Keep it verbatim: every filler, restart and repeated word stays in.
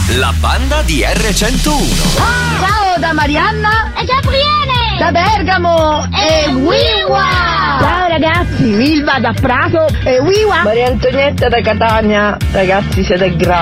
la banda di erre centouno. Ah, ciao da Marianna e Gabriele da Bergamo e Wiwa. Ciao ragazzi, Milva da Prato e Wiwa. Maria Antonietta da Catania, ragazzi siete grandi.